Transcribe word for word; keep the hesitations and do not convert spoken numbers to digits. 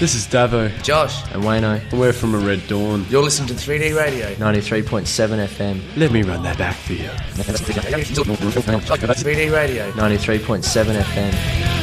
This is Davo. Josh. And Wayno. And we're from A Red Dawn. You're listening to three D Radio. ninety-three point seven F M. Let me run that back for you. three D Radio. ninety-three point seven F M.